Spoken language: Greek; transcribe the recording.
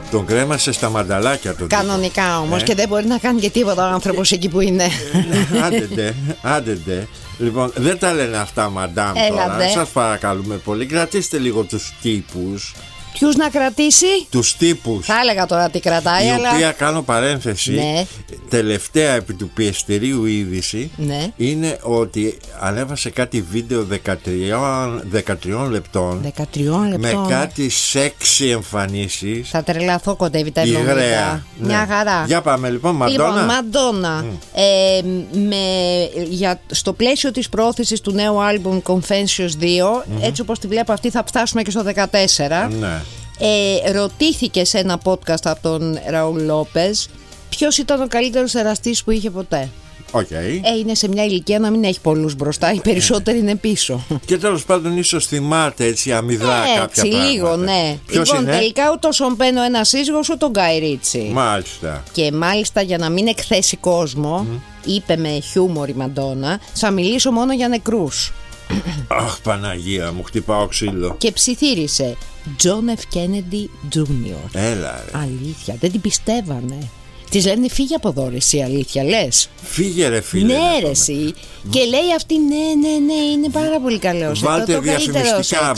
Τον κρέμασε στα μανταλάκια τον. Κανονικά όμως και δεν μπορεί να κάνει και τίποτα ο άνθρωπος εκεί που είναι. Άντε. Λοιπόν, δεν τα λένε αυτά, μαντάμ. Τώρα. Σας παρακαλούμε πολύ, κρατήστε λίγο τους τύπους. Ποιους να κρατήσει? Τους τύπους. Θα έλεγα τώρα τι κρατάει, η αλλά... οποία, κάνω παρένθεση, ναι. Τελευταία επί του πιεστηρίου είδηση, ναι. είναι ότι ανέβασε κάτι βίντεο 13 λεπτών. 13 λεπτών. Με κάτι σεξι εμφανίσεις. Θα τρελαθώ, κοντεύει τα 70. Μια χαρά. Για πάμε λοιπόν, Μαντόνα. Λοιπόν, Μαντόνα. Στο πλαίσιο της πρόθεσης του νέου άλμπουμ Confessions 2, έτσι όπως τη βλέπω αυτή, θα φτάσουμε και στο 14. Ναι. Ρωτήθηκε σε ένα podcast από τον Ραούλ Λόπες ποιος ήταν ο καλύτερος εραστής που είχε ποτέ. Είναι σε μια ηλικία να μην έχει πολλούς μπροστά, οι περισσότεροι είναι πίσω. Και τέλος πάντων ίσως θυμάται έτσι αμυδρά κάποια πράγματα. Λίγο, ναι. Ποιος λοιπόν, είναι? τελικά ούτε ο Σον Πεν, ένα σύζυγος, ούτε τον Γκάι Ρίτσι. Μάλιστα. Και μάλιστα, για να μην εκθέσει κόσμο, είπε με χιούμορ η Μαντόνα, θα μιλήσω μόνο για νεκρούς. Αχ, Παναγία μου, χτυπάω ξύλο. Και ψιθύρισε John F. Kennedy Jr. Έλα ρε. Αλήθεια, δεν την πιστεύανε. Της λένε φύγε από εδώ ρε εσύ, αλήθεια λες? Φύγε ρε φίλε. Ναι ρε εσύ. Και λέει αυτή ναι, είναι πάρα πολύ καλός. Βάλτε διαφημιστικά.